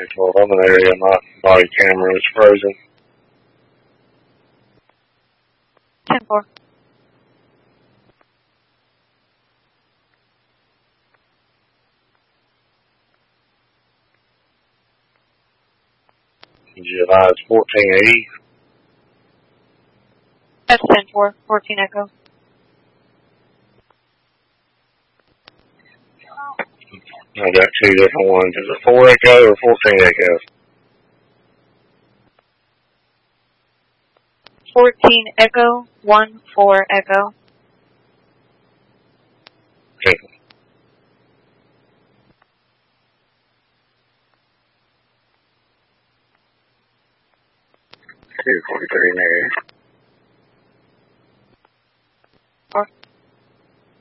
Well, I'm in an area my body camera is frozen. 10-4. July is 1480. That's 10-4. 14 Echo. I got two different ones. Is it 4 Echo or 14 Echo? 14 Echo. 1-4 Echo. Okay. 243 Mary.